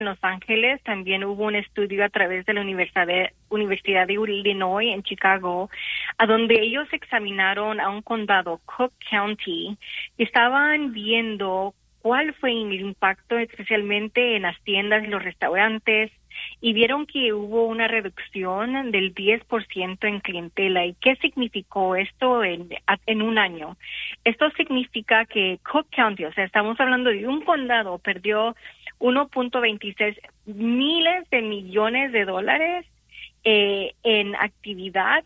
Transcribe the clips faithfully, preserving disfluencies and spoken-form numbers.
en Los Ángeles, también hubo un estudio a través de la Universidad de, Universidad de Illinois en Chicago, a donde ellos examinaron a un condado, Cook County, y estaban viendo cuál fue el impacto especialmente en las tiendas y los restaurantes, y vieron que hubo una reducción del diez por ciento en clientela. ¿Y qué significó esto en, en un año? Esto significa que Cook County, o sea, estamos hablando de un condado, perdió uno punto veintiséis miles de millones de dólares eh, en actividad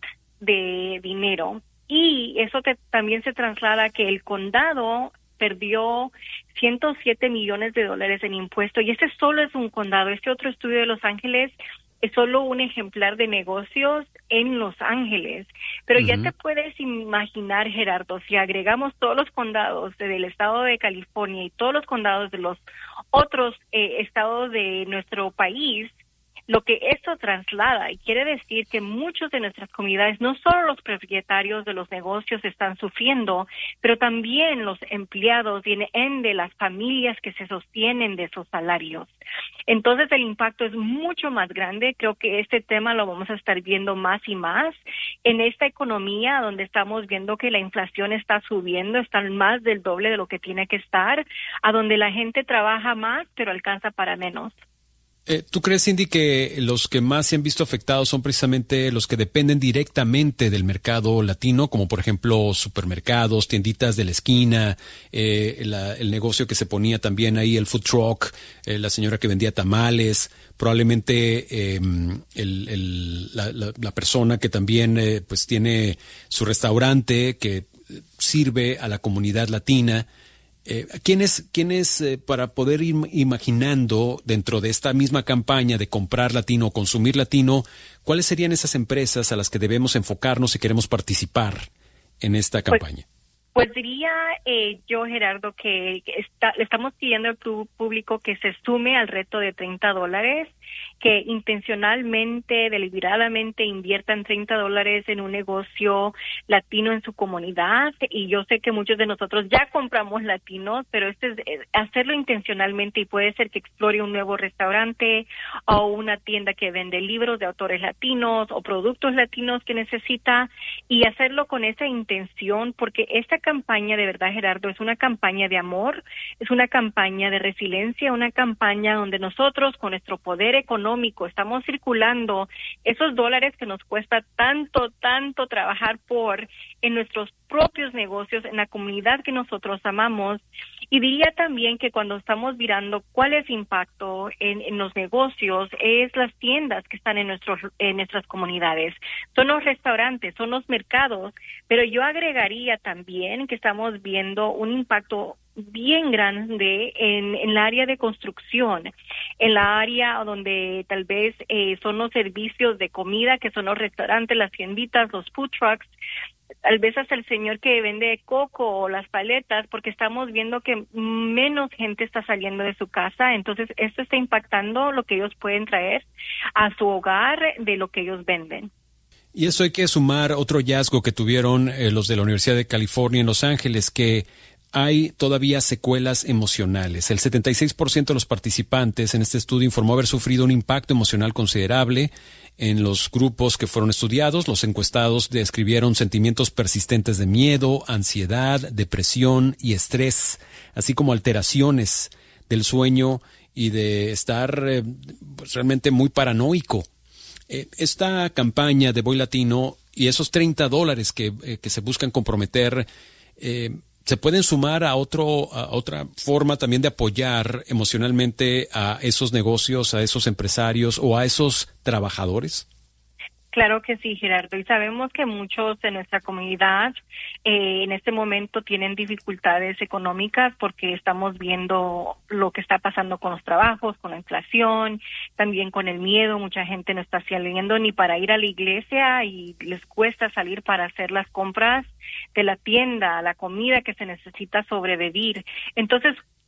de dinero. Y eso te, también se traslada que el condado perdió ciento siete millones de dólares en impuestos, y este solo es un condado. Este otro estudio de Los Ángeles es solo un ejemplar de negocios en Los Ángeles. Pero uh-huh. ya te puedes imaginar, Gerardo, si agregamos todos los condados del estado de California y todos los condados de los otros eh, estados de nuestro país, lo que esto traslada, y quiere decir que muchos de nuestras comunidades, no solo los propietarios de los negocios están sufriendo, pero también los empleados y en de las familias que se sostienen de esos salarios. Entonces el impacto es mucho más grande. Creo que este tema lo vamos a estar viendo más y más en esta economía donde estamos viendo que la inflación está subiendo, está más del doble de lo que tiene que estar, a donde la gente trabaja más pero alcanza para menos. Eh, ¿Tú crees, Cindy, que los que más se han visto afectados son precisamente los que dependen directamente del mercado latino, como por ejemplo supermercados, tienditas de la esquina, eh, la, el negocio que se ponía también ahí, el food truck, eh, la señora que vendía tamales, probablemente eh, el, el, la, la, la persona que también eh, pues tiene su restaurante que sirve a la comunidad latina? Eh, ¿Quiénes, quiénes eh, para poder ir imaginando dentro de esta misma campaña de comprar latino, consumir latino, cuáles serían esas empresas a las que debemos enfocarnos si queremos participar en esta campaña? Pues, pues diría eh, yo, Gerardo, que está, le estamos pidiendo al público que se sume al reto de treinta dólares, que intencionalmente, deliberadamente inviertan treinta dólares en un negocio latino en su comunidad. Y yo sé que muchos de nosotros ya compramos latinos, pero este es, es hacerlo intencionalmente, y puede ser que explore un nuevo restaurante o una tienda que vende libros de autores latinos o productos latinos que necesita, y hacerlo con esa intención, porque esta campaña, de verdad, Gerardo, es una campaña de amor, es una campaña de resiliencia, una campaña donde nosotros, con nuestro poder económico, estamos circulando esos dólares que nos cuesta tanto, tanto trabajar por en nuestros propios negocios, en la comunidad que nosotros amamos. Y diría también que cuando estamos mirando cuál es el impacto en, en los negocios, es las tiendas que están en nuestros en nuestras comunidades, son los restaurantes, son los mercados, pero yo agregaría también que estamos viendo un impacto bien grande en, en el área de construcción, en la área donde tal vez eh, son los servicios de comida, que son los restaurantes, las tienditas, los food trucks, tal vez hasta el señor que vende coco o las paletas, porque estamos viendo que menos gente está saliendo de su casa. Entonces esto está impactando lo que ellos pueden traer a su hogar de lo que ellos venden. Y eso hay que sumar otro hallazgo que tuvieron eh, los de la Universidad de California en Los Ángeles, que hay todavía secuelas emocionales. El setenta y seis por ciento de los participantes en este estudio informó haber sufrido un impacto emocional considerable en los grupos que fueron estudiados. Los encuestados describieron sentimientos persistentes de miedo, ansiedad, depresión y estrés, así como alteraciones del sueño y de estar eh, pues, realmente muy paranoico. Eh, esta campaña de Voy Latino y esos treinta dólares que, eh, que se buscan comprometer eh, ¿se pueden sumar a otro a otra forma también de apoyar emocionalmente a esos negocios, a esos empresarios o a esos trabajadores? Claro que sí, Gerardo, y sabemos que muchos de nuestra comunidad eh, en este momento tienen dificultades económicas porque estamos viendo lo que está pasando con los trabajos, con la inflación, también con el miedo. Mucha gente no está saliendo ni para ir a la iglesia y les cuesta salir para hacer las compras de la tienda, la comida que se necesita sobrevivir. Entonces,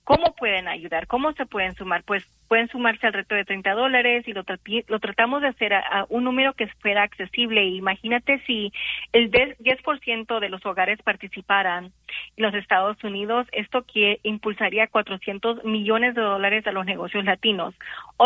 ¿Cómo pueden ayudar? ¿Cómo se pueden sumar? Pues pueden sumarse al reto de treinta dólares y lo, tra- lo tratamos de hacer a, a un número que fuera accesible. Imagínate si el diez por ciento de los hogares participaran en los Estados Unidos, esto que impulsaría cuatrocientos millones de dólares a los negocios latinos.